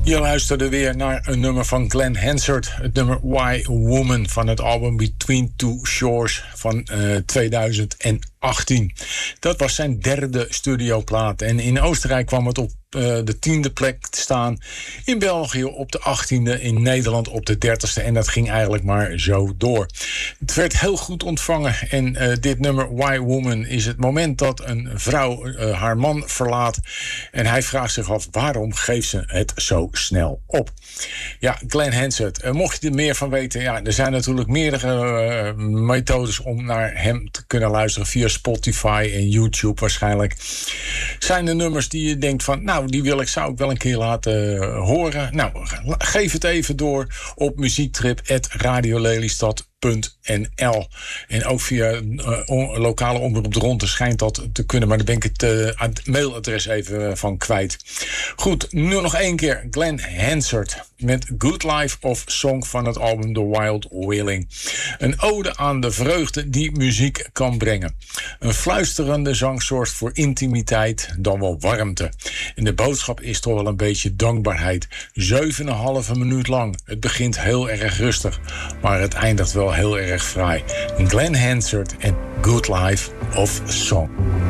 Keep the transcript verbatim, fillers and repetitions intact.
Je luisterde weer naar een nummer van Glen Hansard. Het nummer Why Woman van het album Between Two Shores van uh, tweeduizend achttien. Dat was zijn derde studioplaat. En in Oostenrijk kwam het op uh, de tiende plek te staan. In België op de achttiende. In Nederland op de dertigste. En dat ging eigenlijk maar zo door. Het werd heel goed ontvangen. En uh, dit nummer Why Woman is het moment dat een vrouw uh, haar man verlaat. En hij vraagt zich af waarom geeft ze het zo snel op. Ja, Glen Hansard. Uh, mocht je er meer van weten. Ja, er zijn natuurlijk meerdere uh, methodes om naar hem te kunnen luisteren. Via Spotify en YouTube waarschijnlijk. Zijn er nummers die je denkt van, nou, die wil ik, zou ik wel een keer laten uh, horen. Nou, geef het even door op muziektrip at radiolelystad punt n l. En ook via uh, on, lokale omroep de Ronde schijnt dat te kunnen, maar daar ben ik het, uh, het mailadres even van kwijt. Goed, nu nog één keer Glen Hansard met Good Life of Song van het album The Wild Wailing. Een ode aan de vreugde die muziek kan brengen. Een fluisterende zang zorgt voor intimiteit, dan wel warmte. En de boodschap is toch wel een beetje dankbaarheid. Zeven en een halve minuut lang. Het begint heel erg rustig, maar het eindigt wel heel erg fraai. Glen Hansard en Good Life of Song.